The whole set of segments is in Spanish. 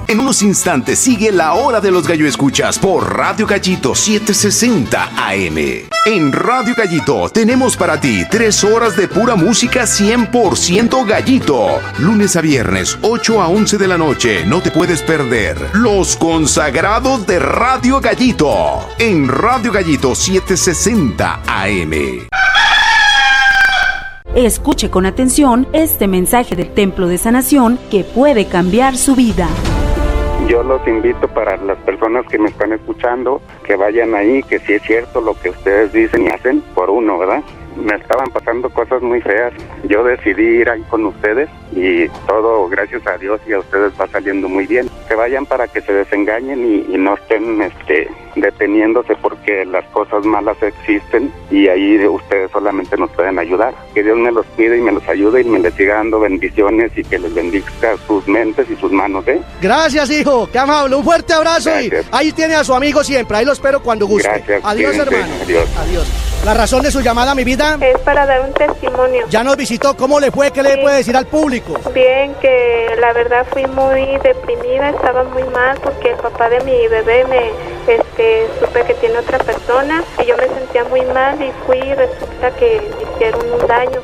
En unos instantes sigue la hora de los gallo escuchas por Radio Gallito 760 AM. En Radio Gallito tenemos para ti 3 horas de pura música 100% gallito. Lunes a viernes, 8 a 11 de la noche. No te puedes perder Los Consagrados de Radio Gallito. En Radio Gallito 760 AM. Escuche con atención este mensaje del Templo de Sanación que puede cambiar su vida. Yo los invito, para las personas que me están escuchando, que vayan ahí, que sí es cierto lo que ustedes dicen y hacen por uno, ¿verdad? Me estaban pasando cosas muy feas. Yo decidí ir ahí con ustedes y todo, gracias a Dios y a ustedes, va saliendo muy bien. Que vayan para que se desengañen y no estén deteniéndose, porque las cosas malas existen y ahí ustedes solamente nos pueden ayudar. Que Dios me los cuide y me los ayude y me les siga dando bendiciones y que les bendiga sus mentes y sus manos, ¿eh? Gracias, hijo, qué amable, un fuerte abrazo. Gracias. Y ahí tiene a su amigo siempre, ahí lo espero cuando guste. Gracias. Adiós, Fíjense. hermano. Adiós. La razón de su llamada, mi vida, es para dar un testimonio. Ya nos visitó, ¿cómo le fue? ¿Qué le puede decir al público? Bien, que la verdad fui muy deprimida, estaba muy mal porque el papá de mi bebé supe que tiene otra persona y yo me sentía muy mal y fui y resulta que me hicieron un daño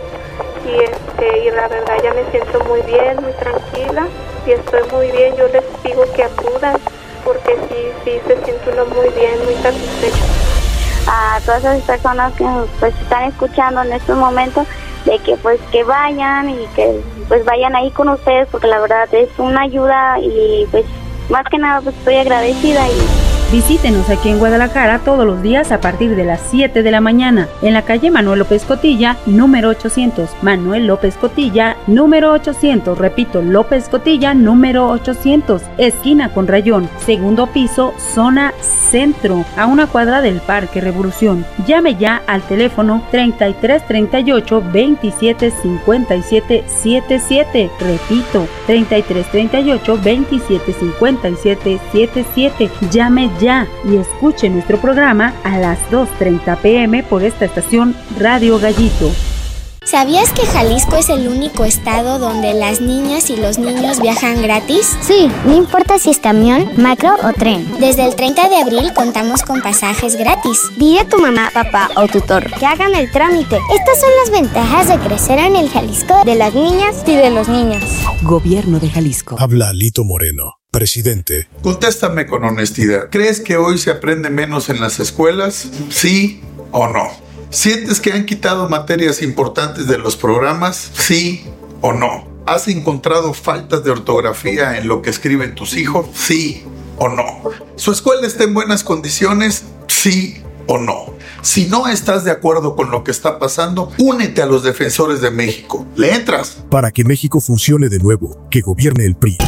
y la verdad ya me siento muy bien, muy tranquila y estoy muy bien. Yo les digo que acudan porque sí se siente uno muy bien, muy satisfecho. A todas esas personas que pues están escuchando en estos momentos, de que vayan y que pues vayan ahí con ustedes, porque la verdad es una ayuda y pues más que nada pues estoy agradecida. Visítenos aquí en Guadalajara todos los días a partir de las 7 de la mañana en la calle Manuel López Cotilla, número 800. Manuel López Cotilla, número 800. Repito, López Cotilla, número 800. Esquina con Rayón, segundo piso, zona centro, a una cuadra del Parque Revolución. Llame ya al teléfono 3338 27 57 77. Repito, 3338 27 57 77. Llame ya y escuche nuestro programa a las 2:30 p.m. por esta estación Radio Gallito. ¿Sabías que Jalisco es el único estado donde las niñas y los niños viajan gratis? Sí, no importa si es camión, macro o tren. Desde el 30 de abril contamos con pasajes gratis. Dile a tu mamá, papá o tutor que hagan el trámite. Estas son las ventajas de crecer en el Jalisco de las niñas y de los niños. Gobierno de Jalisco. Habla Lito Moreno, presidente. Contéstame con honestidad. ¿Crees que hoy se aprende menos en las escuelas? ¿Sí o no? ¿Sientes que han quitado materias importantes de los programas? ¿Sí o no? ¿Has encontrado faltas de ortografía en lo que escriben tus hijos? ¿Sí o no? ¿Su escuela está en buenas condiciones? ¿Sí o no? Si no estás de acuerdo con lo que está pasando, únete a los defensores de México. ¿Le entras? Para que México funcione de nuevo, que gobierne el PRI.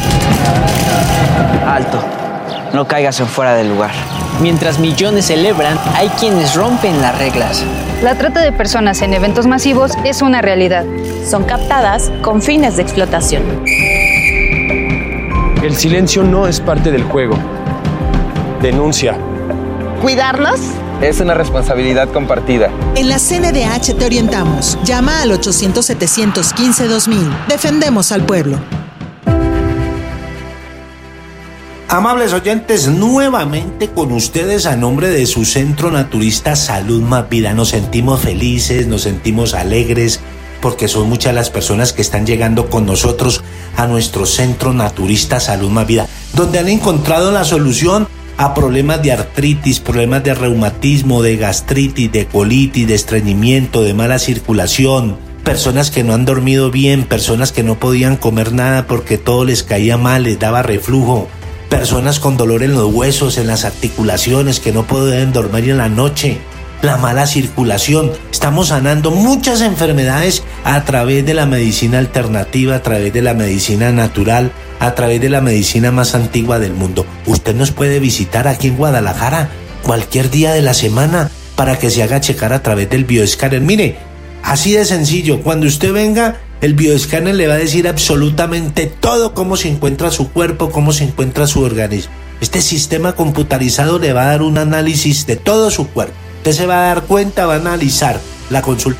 Alto. No caigas en fuera del lugar. Mientras millones celebran, hay quienes rompen las reglas. La trata de personas en eventos masivos es una realidad. Son captadas con fines de explotación. El silencio no es parte del juego. Denuncia. ¿Cuidarnos? Es una responsabilidad compartida. En la CNDH te orientamos. Llama al 800-715-2000. Defendemos al pueblo. Amables oyentes, nuevamente con ustedes a nombre de su Centro Naturista Salud Más Vida. Nos sentimos felices, nos sentimos alegres, porque son muchas las personas que están llegando con nosotros a nuestro Centro Naturista Salud Más Vida, donde han encontrado la solución a problemas de artritis, problemas de reumatismo, de gastritis, de colitis, de estreñimiento, de mala circulación, personas que no han dormido bien, personas que no podían comer nada porque todo les caía mal, les daba reflujo, personas con dolor en los huesos, en las articulaciones, que no pueden dormir en la noche, la mala circulación. Estamos sanando muchas enfermedades a través de la medicina alternativa, a través de la medicina natural, a través de la medicina más antigua del mundo. Usted nos puede visitar aquí en Guadalajara cualquier día de la semana para que se haga checar a través del bioescáner. Mire, así de sencillo, cuando usted venga, el bioescáner le va a decir absolutamente todo, cómo se encuentra su cuerpo, cómo se encuentra su organismo. Este sistema computarizado le va a dar un análisis de todo su cuerpo. Usted se va a dar cuenta, va a analizar la consulta